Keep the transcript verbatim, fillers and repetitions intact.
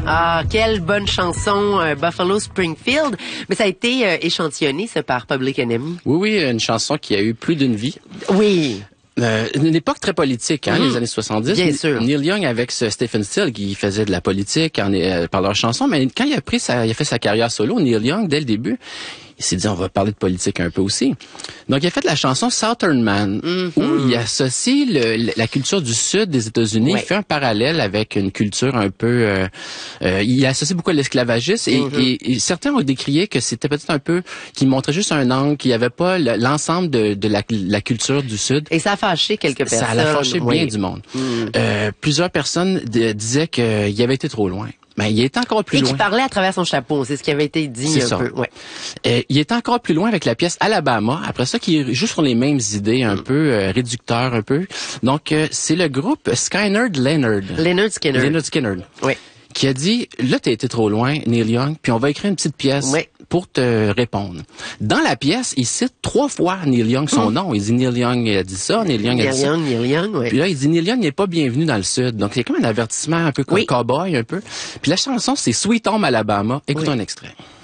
Ah, quelle bonne chanson, euh, Buffalo Springfield. Mais ça a été euh, échantillonné, ça, par Public Enemy. Oui, oui, une chanson qui a eu plus d'une vie. Oui. Euh, une époque très politique, hein, mmh. les années soixante-dix. Bien sûr. Neil Young avec ce Stephen Stills qui faisait de la politique en, euh, par leurs chansons, mais quand il a pris sa, il a fait sa carrière solo, Neil Young, dès le début, il s'est dit, on va parler de politique un peu aussi. Donc, il a fait la chanson Southern Man, mm-hmm. où il associe le, la culture du sud des États-Unis, ouais. il fait un parallèle avec une culture un peu... Euh, euh, il associe beaucoup à l'esclavagisme, et, mm-hmm. et, et certains ont décrié que c'était peut-être un peu... qu'il montrait juste un angle, qu'il n'y avait pas l'ensemble de, de la, la culture du sud. Et ça a fâché quelques personnes. Ça a fâché oui. bien du monde. Mm. Euh, plusieurs personnes de, disaient qu'il avait été trop loin. Ben, il est encore plus et loin. Et qui parlait à travers son chapeau, c'est ce qui avait été dit c'est un ça. peu. Ouais. Euh, il est encore plus loin avec la pièce Alabama. Après ça, qui joue sur les mêmes idées, un mm. peu euh, réducteurs, un peu. Donc, euh, c'est le groupe Skynyrd Leonard. Leonard Skinner. Leonard Skinner. Oui. Qui a dit, là, t'as été trop loin, Neil Young, puis on va écrire une petite pièce oui. pour te répondre. Dans la pièce, il cite trois fois Neil Young, son mmh. nom. Il dit Neil Young a dit ça, Neil Young Neil a dit Young, ça. Neil Young, oui. Puis là, il dit Neil Young n'est pas bienvenu dans le Sud. Donc, c'est comme un avertissement un peu comme oui. cowboy, un peu. Puis la chanson, c'est Sweet Home Alabama. Écoutons oui. un extrait.